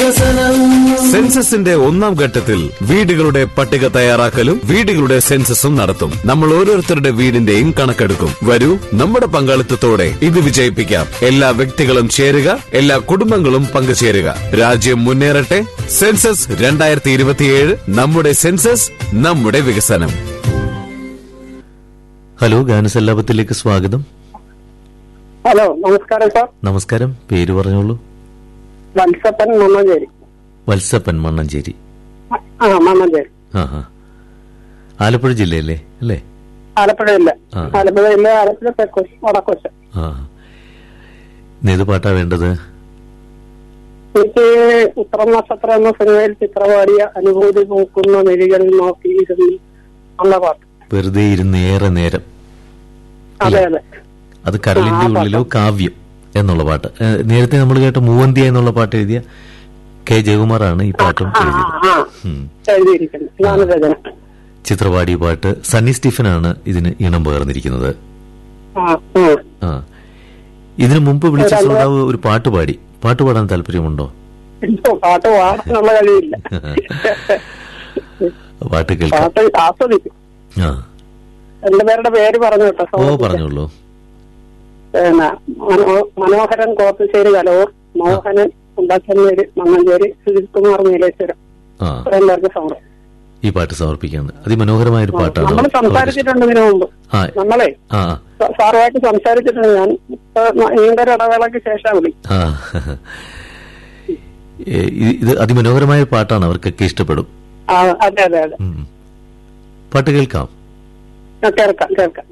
സെൻസസിന്റെ ഒന്നാം ഘട്ടത്തിൽ വീടുകളുടെ പട്ടിക തയ്യാറാക്കലും വീടുകളുടെ സെൻസസും നടത്തും. നമ്മൾ ഓരോരുത്തരുടെ വീടിന്റെയും കണക്കെടുക്കും. വരൂ, നമ്മുടെ പങ്കാളിത്തത്തോടെ ഇത് വിജയിപ്പിക്കാം. എല്ലാ വ്യക്തികളും ചേരുക, എല്ലാ കുടുംബങ്ങളും പങ്കുചേരുക. രാജ്യം മുന്നേറട്ടെ. സെൻസസ് 2027, നമ്മുടെ സെൻസസ്, നമ്മുടെ വികസനം. ഹലോ, ഗാനസല്ലാപത്തിലേക്ക് സ്വാഗതം. ഹലോ, നമസ്കാരം സാർ. നമസ്കാരം. പേര് പറഞ്ഞോളൂ. വത്സപ്പൻ മണ്ണഞ്ചേരി. വത്സപ്പൻ മണ്ണഞ്ചേരി. മണ്ണഞ്ചേരി. ആലപ്പുഴ ജില്ലയല്ലേ അല്ലേ? ആലപ്പുഴ ഇല്ല. ആലപ്പുഴ തെക്കോശം വടക്കോശം. ഏത് പാട്ടാ വേണ്ടത്? എനിക്ക് ഉത്തരം നക്ഷത്രം എന്ന സിനിമയിൽ ചിത്രപാടിയ അനുഭൂതി നോക്കുന്ന നെരികളിൽ നോക്കി ഇരുന്ന് ഉള്ള പാട്ട്. വെറുതെ ഇരുന്ന് ഏറെ നേരം. അതെ അതെ, അത് കരളിന്റെ ഉള്ളിലോ കാവ്യം എന്നുള്ള പാട്ട്. നേരത്തെ നമ്മൾ കേട്ട മൂവന്തിയ എന്നുള്ള പാട്ട് എഴുതിയ കെ ജയകുമാറാണ് ഈ പാട്ടും എഴുതിയത്. ചിത്രപാടി പാട്ട് സണ്ണി സ്റ്റീഫനാണ് ഇതിന് ഈണം പകർന്നിരിക്കുന്നത്. ഇതിനു മുമ്പ് വിളിച്ച ശ്രോതാവ് ഒരു പാട്ട് പാടി. പാട്ട് പാടാൻ താല്പര്യമുണ്ടോ? പാട്ട് പാടാനുള്ള കഴിയില്ല. പാട്ട് കേൾക്കാം. രണ്ടുപേരുടെ പേര് പറഞ്ഞു കേട്ടോ. ഓ, പറഞ്ഞോളൂ. മനോഹരൻ കോത്തശ്ശേരി കലൂർ, മോഹനൻ ഉണ്ടാക്കന്നേര് മണ്ണഞ്ചേരി, സുജിത് കുമാർ നീലേശ്വരം. പേർക്ക് സമർപ്പിക്കും. ഈ പാട്ട് സമർപ്പിക്കാണ്. അതിമനോഹരമായ ഒരു പാട്ടാണ്. നമ്മൾ സംസാരിച്ചിട്ടുണ്ട് ഇതിനു മുമ്പ്. നമ്മളെ സാറുമായിട്ട് സംസാരിച്ചിട്ടുണ്ട്. ഞാൻ നീണ്ടൊരു ഇടവേളയ്ക്ക് ശേഷം വിളി. ഇത് അതിമനോഹരമായ പാട്ടാണ്. അവർക്കൊക്കെ ഇഷ്ടപ്പെടും. അതെ അതെ അതെ. പാട്ട് കേൾക്കാം. കേൾക്കാം.